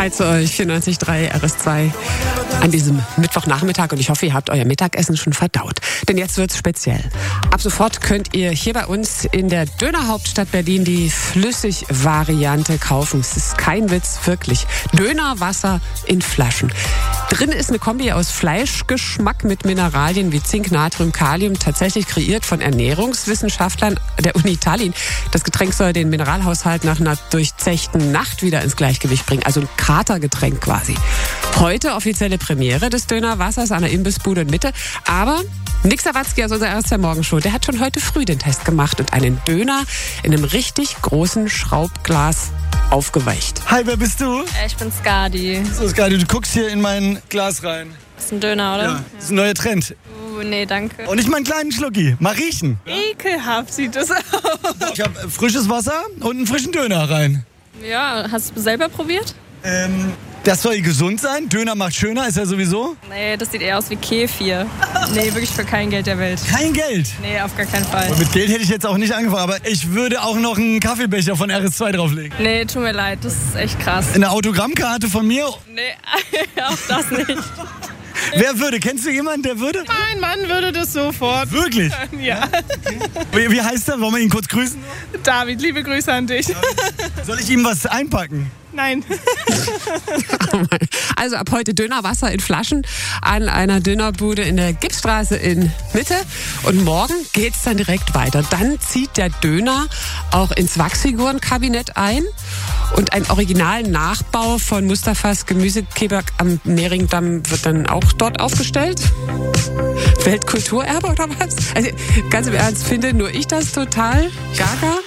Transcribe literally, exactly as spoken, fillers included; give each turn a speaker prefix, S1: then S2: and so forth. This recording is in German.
S1: Hi zu euch, vierundneunzig Komma drei R S zwei an diesem Mittwochnachmittag und ich hoffe, ihr habt euer Mittagessen schon verdaut. Denn jetzt wird's speziell. Ab sofort könnt ihr hier bei uns in der Dönerhauptstadt Berlin die Flüssig-Variante kaufen. Es ist kein Witz, wirklich. Dönerwasser in Flaschen. Drin ist eine Kombi aus Fleischgeschmack mit Mineralien wie Zink, Natrium, Kalium, tatsächlich kreiert von Ernährungswissenschaftlern der Uni Tallinn. Das Getränk soll den Mineralhaushalt nach einer durchzechten Nacht wieder ins Gleichgewicht bringen. Also ein Katergetränk quasi. Heute offizielle Premiere des Dönerwassers an der Imbissbude in Mitte. Aber Nick Sawatzki aus unserer R S zwei Morgenshow, der hat schon heute früh den Test gemacht und einen Döner in einem richtig großen Schraubglas aufgeweicht.
S2: Hi, wer bist du?
S3: Äh, Ich bin Skadi.
S2: So, Skadi, du guckst hier in mein Glas rein.
S3: Das ist ein Döner, oder?
S2: Ja, das ist ein neuer Trend.
S3: Uh, nee, danke.
S2: Und ich mal einen kleinen Schlucki. Mal riechen.
S3: Ekelhaft sieht das aus.
S2: Ich habe frisches Wasser und einen frischen Döner rein.
S3: Ja, hast du selber probiert?
S2: Ähm, das soll gesund sein. Döner macht schöner, ist ja sowieso.
S3: Nee, das sieht eher aus wie Kefir. Nee, wirklich für kein Geld der Welt.
S2: Kein Geld.
S3: Nee, auf gar keinen Fall.
S2: Und mit Geld hätte ich jetzt auch nicht angefangen, aber ich würde auch noch einen Kaffeebecher von R S zwei drauflegen.
S3: Nee, tut mir leid, das ist echt krass.
S2: Eine Autogrammkarte von mir.
S3: Nee, auch das nicht.
S2: Wer würde? Kennst du jemanden, der würde?
S4: Mein Mann würde das sofort.
S2: Wirklich?
S4: Ja.
S2: Wie, wie heißt er? Wollen wir ihn kurz grüßen?
S4: David, liebe Grüße an dich.
S2: Soll ich ihm was einpacken?
S4: Nein.
S1: Also ab heute Dönerwasser in Flaschen an einer Dönerbude in der Gipsstraße in Mitte. Und morgen geht's dann direkt weiter. Dann zieht der Döner auch ins Wachsfigurenkabinett ein. Und ein Original-Nachbau von Mustafas Gemüsekebab am Mehringdamm wird dann auch dort aufgestellt. Weltkulturerbe oder was? Also ganz im Ernst, finde nur ich das total gaga.